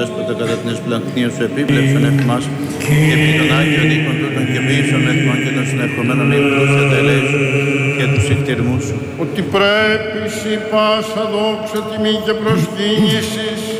Δέσποτα, κατά την εσπλαγχνία σου επίπλευσον εκ μας και επί των Άγιων οίκων τούτων και μίσων εθνών και των συνερχομένων ύπνους ετελέησου και τους εκτιρμούς σου. Ότι πρέπει σοι πάσα δόξα τιμή και προσκύνησης